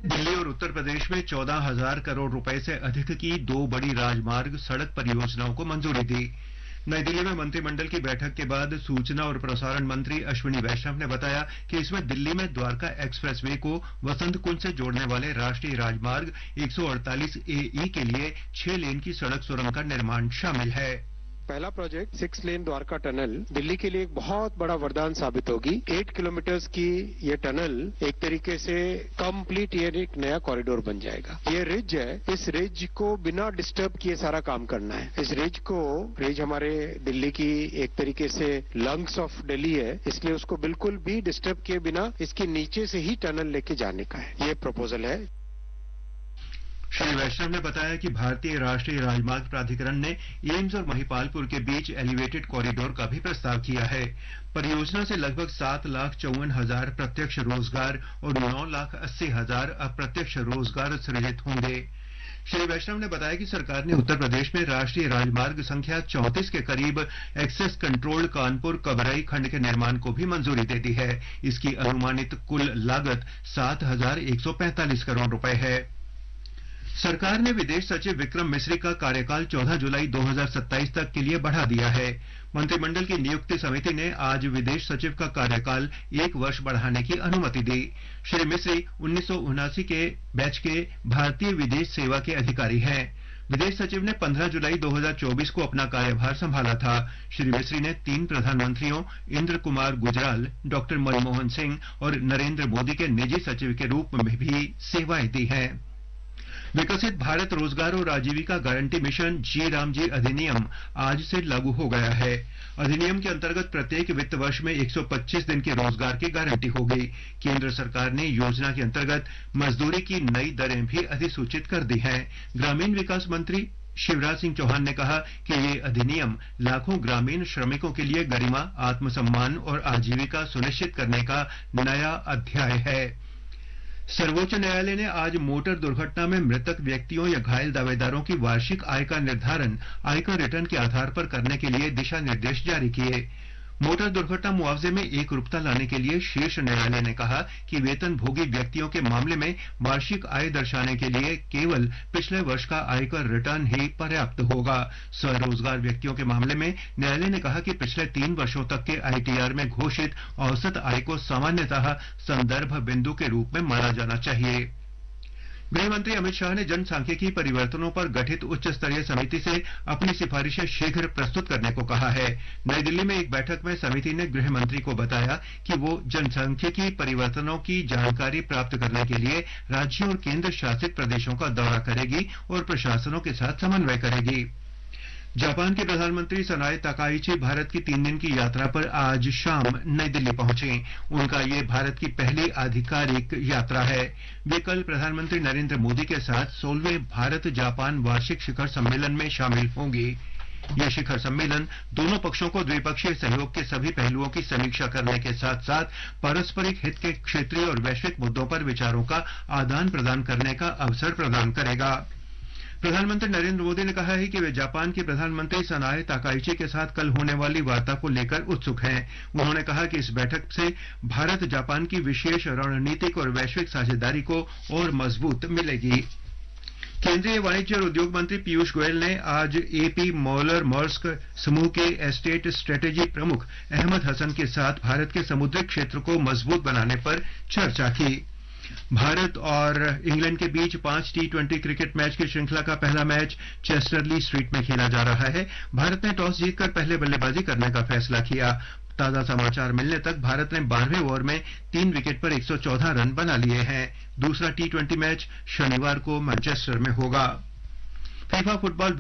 दिल्ली और उत्तर प्रदेश में 14,000 करोड़ रुपए से अधिक की दो बड़ी राजमार्ग सड़क परियोजनाओं को मंजूरी दी। नई दिल्ली में मंत्रिमंडल की बैठक के बाद सूचना और प्रसारण मंत्री अश्विनी वैष्णव ने बताया कि इसमें दिल्ली में द्वारका एक्सप्रेसवे को वसंत कुंज से जोड़ने वाले राष्ट्रीय राजमार्ग 148 AE के लिए 6 लेन की सड़क सुरंग का निर्माण शामिल है। पहला प्रोजेक्ट 6 लेन द्वारका टनल दिल्ली के लिए एक बहुत बड़ा वरदान साबित होगी। 8 किलोमीटर की ये टनल एक तरीके से कंप्लीट ये एक नया कॉरिडोर बन जाएगा। ये रिज है, इस रिज को बिना डिस्टर्ब किए सारा काम करना है। इस रिज हमारे दिल्ली की एक तरीके से लंग्स ऑफ दिल्ली है, इसलिए उसको बिल्कुल भी डिस्टर्ब किए बिना इसके नीचे से ही टनल लेके जाने का है। ये प्रपोजल है। श्री वैष्णव ने बताया कि भारतीय राष्ट्रीय राजमार्ग प्राधिकरण ने एम्स और महिपालपुर के बीच एलिवेटेड कॉरिडोर का भी प्रस्ताव किया है। परियोजना से लगभग 7,54,000 प्रत्यक्ष रोजगार और 9,80,000 अप्रत्यक्ष रोजगार सृजित होंगे। श्री वैष्णव ने बताया कि सरकार ने उत्तर प्रदेश में राष्ट्रीय राजमार्ग संख्या 34 के करीब एक्सेस कंट्रोल कानपुर कबरई खंड के निर्माण को भी मंजूरी दे दी है। इसकी अनुमानित कुल लागत 7,145 करोड़ रुपए है। सरकार ने विदेश सचिव विक्रम मिस्री का कार्यकाल 14 जुलाई 2027 तक के लिए बढ़ा दिया है। मंत्रिमंडल की नियुक्ति समिति ने आज विदेश सचिव का कार्यकाल 1 वर्ष बढ़ाने की अनुमति दी। श्री मिस्री 1979 के बैच के भारतीय विदेश सेवा के अधिकारी हैं। विदेश सचिव ने 15 जुलाई 2024 को अपना कार्यभार संभाला था। श्री मिस्री ने 3 प्रधानमंत्रियों इंद्र कुमार गुजराल, डॉक्टर मनमोहन सिंह और नरेंद्र मोदी के निजी सचिव के रूप में भी सेवाएं दी हैं। विकसित भारत रोजगार और आजीविका गारंटी मिशन जी रामजी अधिनियम आज से लागू हो गया है। अधिनियम के अंतर्गत प्रत्येक वित्त वर्ष में 125 दिन के रोजगार की गारंटी होगी। केंद्र सरकार ने योजना के अंतर्गत मजदूरी की नई दरें भी अधिसूचित कर दी हैं। ग्रामीण विकास मंत्री शिवराज सिंह चौहान ने कहा कि ये अधिनियम लाखों ग्रामीण श्रमिकों के लिए गरिमा, आत्मसम्मान और आजीविका सुनिश्चित करने का नया अध्याय है। सर्वोच्च न्यायालय ने आज मोटर दुर्घटना में मृतक व्यक्तियों या घायल दावेदारों की वार्षिक आय का निर्धारण आयकर रिटर्न के आधार पर करने के लिए दिशा निर्देश जारी किए। मोटर दुर्घटना मुआवजे में एकरूपता लाने के लिए शीर्ष न्यायालय ने कहा कि वेतनभोगी व्यक्तियों के मामले में वार्षिक आय दर्शाने के लिए केवल पिछले वर्ष का आयकर रिटर्न ही पर्याप्त होगा। स्वरोजगार व्यक्तियों के मामले में न्यायालय ने कहा कि पिछले 3 वर्षों तक के ITR में घोषित औसत आय को सामान्यतः संदर्भ बिंदु के रूप में माना जाना चाहिए। गृहमंत्री अमित शाह ने जनसांख्यिकी परिवर्तनों पर गठित उच्च स्तरीय समिति से अपनी सिफारिशें शीघ्र प्रस्तुत करने को कहा है। नई दिल्ली में एक बैठक में समिति ने गृह मंत्री को बताया कि वो जनसांख्यिकी परिवर्तनों की जानकारी प्राप्त करने के लिए राज्यों और केंद्र शासित प्रदेशों का दौरा करेगी और प्रशासनों के साथ समन्वय करेगी। जापान के प्रधानमंत्री सनाए ताकाइची भारत की 3 दिन की यात्रा पर आज शाम नई दिल्ली पहुंचे। उनका ये भारत की पहली आधिकारिक यात्रा है। वे कल प्रधानमंत्री नरेंद्र मोदी के साथ 16वें भारत जापान वार्षिक शिखर सम्मेलन में शामिल होंगे। यह शिखर सम्मेलन दोनों पक्षों को द्विपक्षीय सहयोग के सभी पहलुओं की समीक्षा करने के साथ साथ पारस्परिक हित के क्षेत्रीय और वैश्विक मुद्दों पर विचारों का आदान प्रदान करने का अवसर प्रदान करेगा। प्रधानमंत्री नरेंद्र मोदी ने कहा है कि वे जापान के प्रधानमंत्री सनाए ताकाइची के साथ कल होने वाली वार्ता को लेकर उत्सुक हैं। उन्होंने कहा कि इस बैठक से भारत जापान की विशेष रणनीतिक और वैश्विक साझेदारी को और मजबूत मिलेगी। केंद्रीय वाणिज्य और उद्योग मंत्री पीयूष गोयल ने आज AP मॉलर मॉर्स्क समूह के एस्टेट स्ट्रेटेजी प्रमुख अहमद हसन के साथ भारत के समुद्री क्षेत्र को मजबूत बनाने पर चर्चा की। भारत और इंग्लैंड के बीच 5 T20 क्रिकेट मैच की श्रृंखला का पहला मैच चेस्टरली स्ट्रीट में खेला जा रहा है। भारत ने टॉस जीतकर पहले बल्लेबाजी करने का फैसला किया। ताजा समाचार मिलने तक भारत ने 12वें ओवर में 3 विकेट पर 114 रन बना लिए हैं। दूसरा T20 मैच शनिवार को मैनचेस्टर में होगा। FIFA football